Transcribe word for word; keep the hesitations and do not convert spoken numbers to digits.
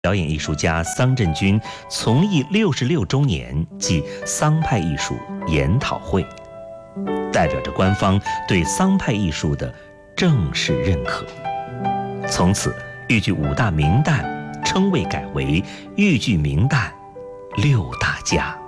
表演艺术家桑振军从艺六十六周年暨桑派艺术研讨会，代表着官方对桑派艺术的正式认可。从此，豫剧五大名旦称谓改为豫剧名旦六大家。